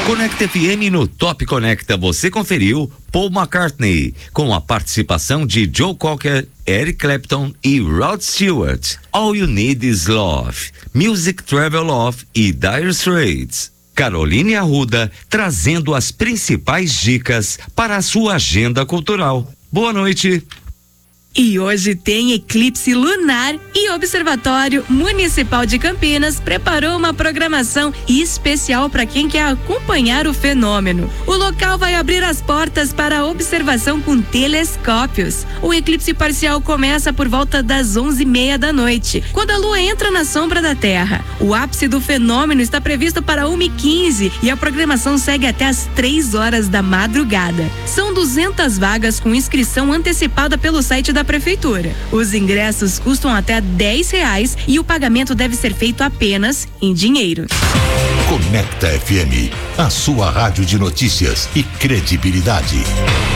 Conecta FM no Top Conecta, você conferiu Paul McCartney, com a participação de Joe Cocker, Eric Clapton e Rod Stewart. All You Need Is Love, Music Travel Off e Dire Straits. Caroline Arruda, trazendo as principais dicas para a sua agenda cultural. Boa noite. E hoje tem eclipse lunar e o Observatório Municipal de Campinas preparou uma programação especial para quem quer acompanhar o fenômeno. O local vai abrir as portas para a observação com telescópios. O eclipse parcial começa por volta das 11:30 da noite, quando a lua entra na sombra da Terra. O ápice do fenômeno está previsto para 1:15 e a programação segue até as 3 horas da madrugada. São 200 vagas com inscrição antecipada pelo site da Prefeitura. Os ingressos custam até R$10 e o pagamento deve ser feito apenas em dinheiro. Conecta FM, a sua rádio de notícias e credibilidade.